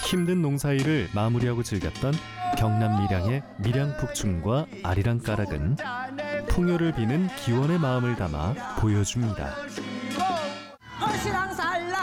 힘든 농사일을 마무리하고 즐겼던 경남 밀양의 밀양폭충과 아리랑가락은 풍요를 비는 기원의 마음을 담아 보여줍니다. 신앙살라